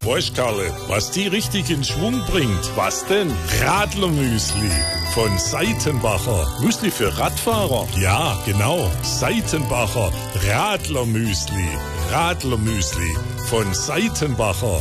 Weißt Karle, was die richtig in Schwung bringt? Was denn? Radlermüsli von Seitenbacher. Müsli für Radfahrer? Ja, genau. Seitenbacher Radlermüsli. Radlermüsli von Seitenbacher.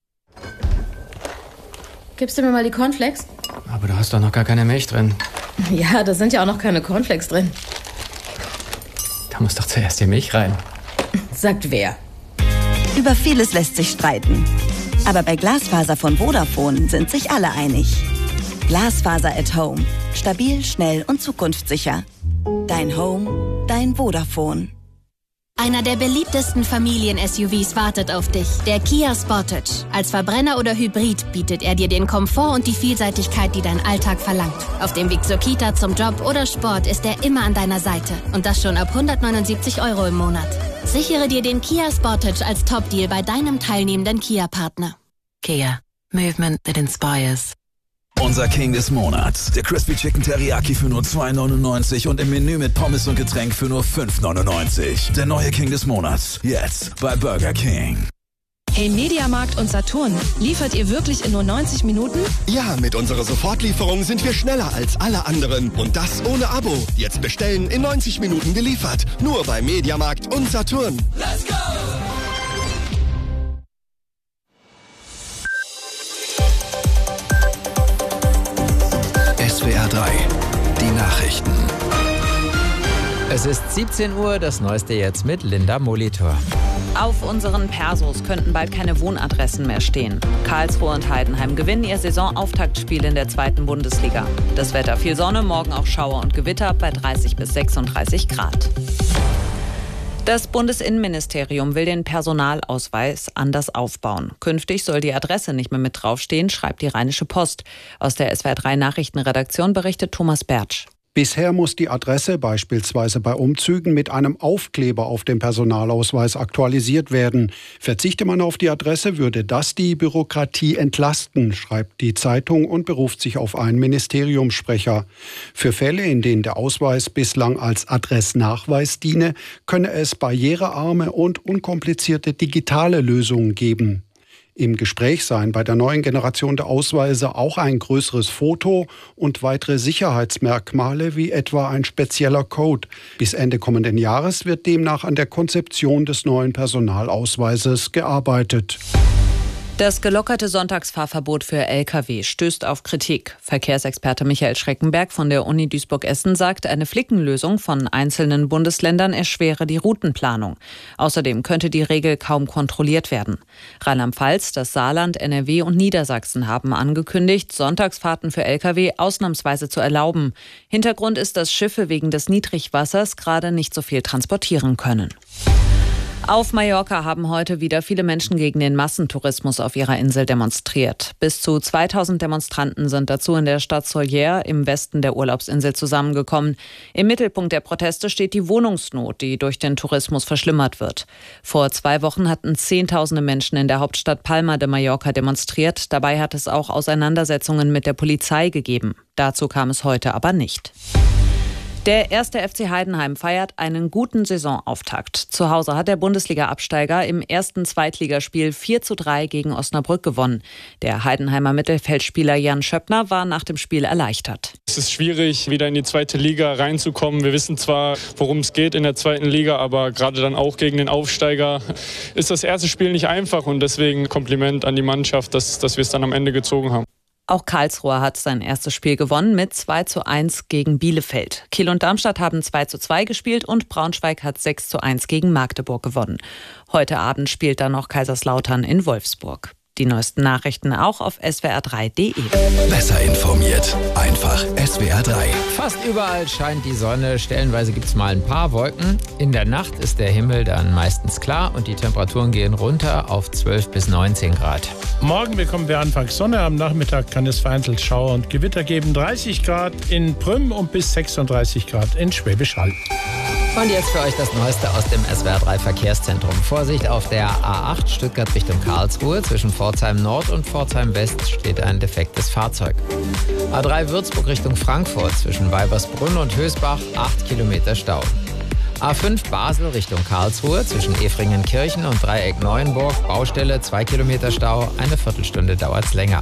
Gibst du mir mal die Cornflakes? Aber da hast doch noch gar keine Milch drin. Ja, da sind ja auch noch keine Cornflakes drin. Da muss doch zuerst die Milch rein. Sagt wer? Über vieles lässt sich streiten. Aber bei Glasfaser von Vodafone sind sich alle einig. Glasfaser at Home. Stabil, schnell und zukunftssicher. Dein Home, dein Vodafone. Einer der beliebtesten Familien-SUVs wartet auf dich. Der Kia Sportage. Als Verbrenner oder Hybrid bietet er dir den Komfort und die Vielseitigkeit, die dein Alltag verlangt. Auf dem Weg zur Kita, zum Job oder Sport ist er immer an deiner Seite. Und das schon ab 179 € im Monat. Sichere dir den Kia Sportage als Top-Deal bei deinem teilnehmenden Kia-Partner. Kia. Movement that inspires. Unser King des Monats. Der Crispy Chicken Teriyaki für nur 2,99 und im Menü mit Pommes und Getränk für nur 5,99. Der neue King des Monats. Jetzt bei Burger King. Hey Mediamarkt und Saturn, liefert ihr wirklich in nur 90 Minuten? Ja, mit unserer Sofortlieferung sind wir schneller als alle anderen. Und das ohne Abo. Jetzt bestellen, in 90 Minuten geliefert. Nur bei Mediamarkt und Saturn. Let's go! SWR 3, die Nachrichten. Es ist 17 Uhr, das Neueste jetzt mit Linda Molitor. Auf unseren Persos könnten bald keine Wohnadressen mehr stehen. Karlsruhe und Heidenheim gewinnen ihr Saisonauftaktspiel in der 2. Bundesliga. Das Wetter viel Sonne, morgen auch Schauer und Gewitter bei 30 bis 36 Grad. Das Bundesinnenministerium will den Personalausweis anders aufbauen. Künftig soll die Adresse nicht mehr mit draufstehen, schreibt die Rheinische Post. Aus der SWR 3 Nachrichtenredaktion berichtet Thomas Bertsch. Bisher muss die Adresse beispielsweise bei Umzügen mit einem Aufkleber auf dem Personalausweis aktualisiert werden. Verzichte man auf die Adresse, würde das die Bürokratie entlasten, schreibt die Zeitung und beruft sich auf einen Ministeriumssprecher. Für Fälle, in denen der Ausweis bislang als Adressnachweis diene, könne es barrierearme und unkomplizierte digitale Lösungen geben. Im Gespräch seien bei der neuen Generation der Ausweise auch ein größeres Foto und weitere Sicherheitsmerkmale wie etwa ein spezieller Code. Bis Ende kommenden Jahres wird demnach an der Konzeption des neuen Personalausweises gearbeitet. Das gelockerte Sonntagsfahrverbot für Lkw stößt auf Kritik. Verkehrsexperte Michael Schreckenberg von der Uni Duisburg-Essen sagt, eine Flickenlösung von einzelnen Bundesländern erschwere die Routenplanung. Außerdem könnte die Regel kaum kontrolliert werden. Rheinland-Pfalz, das Saarland, NRW und Niedersachsen haben angekündigt, Sonntagsfahrten für Lkw ausnahmsweise zu erlauben. Hintergrund ist, dass Schiffe wegen des Niedrigwassers gerade nicht so viel transportieren können. Auf Mallorca haben heute wieder viele Menschen gegen den Massentourismus auf ihrer Insel demonstriert. Bis zu 2000 Demonstranten sind dazu in der Stadt Sóller im Westen der Urlaubsinsel zusammengekommen. Im Mittelpunkt der Proteste steht die Wohnungsnot, die durch den Tourismus verschlimmert wird. Vor 2 Wochen hatten Zehntausende Menschen in der Hauptstadt Palma de Mallorca demonstriert. Dabei hat es auch Auseinandersetzungen mit der Polizei gegeben. Dazu kam es heute aber nicht. Der 1. FC Heidenheim feiert einen guten Saisonauftakt. Zu Hause hat der Bundesliga-Absteiger im ersten Zweitligaspiel 4:3 gegen Osnabrück gewonnen. Der Heidenheimer Mittelfeldspieler Jan Schöppner war nach dem Spiel erleichtert. Es ist schwierig, wieder in die 2. Liga reinzukommen. Wir wissen zwar, worum es geht in der 2. Liga, aber gerade dann auch gegen den Aufsteiger ist das erste Spiel nicht einfach. Und deswegen Kompliment an die Mannschaft, dass wir es dann am Ende gezogen haben. Auch Karlsruhe hat sein erstes Spiel gewonnen mit 2:1 gegen Bielefeld. Kiel und Darmstadt haben 2:2 gespielt und Braunschweig hat 6:1 gegen Magdeburg gewonnen. Heute Abend spielt dann noch Kaiserslautern in Wolfsburg. Die neuesten Nachrichten auch auf swr3.de. Besser informiert. Einfach SWR 3. Fast überall scheint die Sonne, stellenweise gibt es mal ein paar Wolken. In der Nacht ist der Himmel dann meistens klar und die Temperaturen gehen runter auf 12 bis 19 Grad. Morgen bekommen wir anfangs Sonne, am Nachmittag kann es vereinzelt Schauer und Gewitter geben. 30 Grad in Prüm und bis 36 Grad in Schwäbisch Hall. Und jetzt für euch das Neueste aus dem SWR 3 Verkehrszentrum. Vorsicht auf der A8 Stuttgart Richtung Karlsruhe. Zwischen Pforzheim Nord und Pforzheim West steht ein defektes Fahrzeug. A3 Würzburg Richtung Frankfurt. Zwischen Weibersbrunn und Hösbach 8 Kilometer Stau. A5 Basel Richtung Karlsruhe zwischen Efringenkirchen und Dreieck Neuenburg. Baustelle, 2 Kilometer Stau, eine Viertelstunde dauert's länger.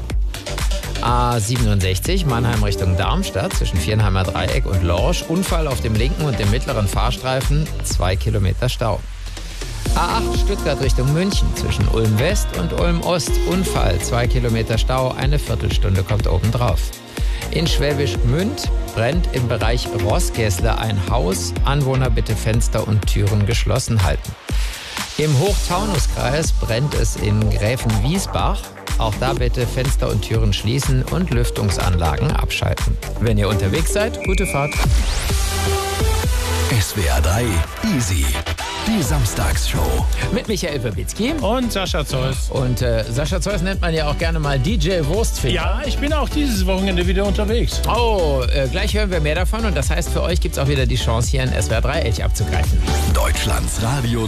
A67 Mannheim Richtung Darmstadt zwischen Viernheimer Dreieck und Lorsch. Unfall auf dem linken und dem mittleren Fahrstreifen, 2 Kilometer Stau. A8 Stuttgart Richtung München zwischen Ulm West und Ulm Ost. Unfall, 2 Kilometer Stau, eine Viertelstunde kommt obendrauf. In Schwäbisch Gmünd brennt im Bereich Roßgässle ein Haus. Anwohner bitte Fenster und Türen geschlossen halten. Im Hochtaunuskreis brennt es in Gräfenwiesbach. Auch da bitte Fenster und Türen schließen und Lüftungsanlagen abschalten. Wenn ihr unterwegs seid, gute Fahrt. SWR 3 Easy. Die Samstagsshow. Mit Michael Werbitzky. Und Sascha Zeus. Und Sascha Zeus nennt man ja auch gerne mal DJ Wurstfinger. Ja, ich bin auch dieses Wochenende wieder unterwegs. Oh, gleich hören wir mehr davon. Und das heißt, für euch gibt es auch wieder die Chance, hier ein SWR 3 Elch abzugreifen. Deutschlands Radio